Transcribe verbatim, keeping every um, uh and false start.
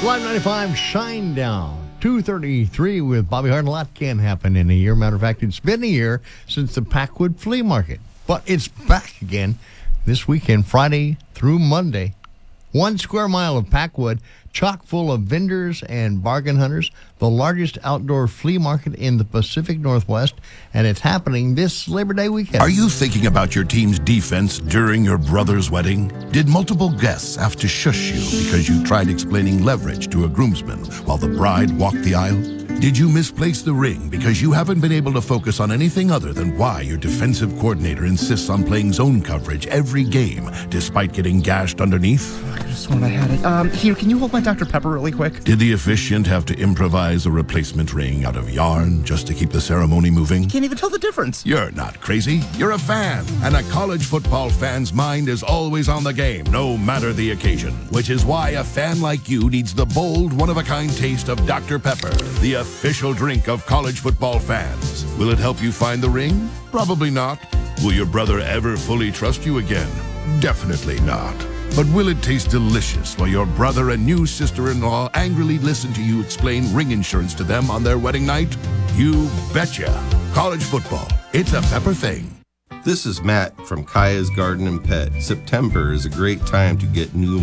Live ninety-five Shinedown. two thirty-three with Bobby Hart. A lot can happen in a year. Matter of fact, it's been a year since the Packwood Flea Market. But it's back again this weekend, Friday through Monday. One square mile of Packwood, chock full of vendors and bargain hunters, the largest outdoor flea market in the Pacific Northwest, and it's happening this Labor Day weekend. Are you thinking about your team's defense during your brother's wedding? Did multiple guests have to shush you because you tried explaining leverage to a groomsman while the bride walked the aisle? Did you misplace the ring because you haven't been able to focus on anything other than why your defensive coordinator insists on playing zone coverage every game despite getting gashed underneath? I could have sworn I had it. Um, here, can you hold my Doctor Pepper really quick? Did the officiant have to improvise a replacement ring out of yarn just to keep the ceremony moving? Can't even tell the difference. You're not crazy. You're a fan. And a college football fan's mind is always on the game, no matter the occasion. Which is why a fan like you needs the bold, one-of-a-kind taste of Doctor Pepper, the official drink of college football fans. Will it help you find the ring? Probably not. Will your brother ever fully trust you again? Definitely not. But will it taste delicious while your brother and new sister-in-law angrily listen to you explain ring insurance to them on their wedding night? You betcha. College football. It's a Pepper thing. This is Matt from Kaya's Garden and Pet. September is a great time to get new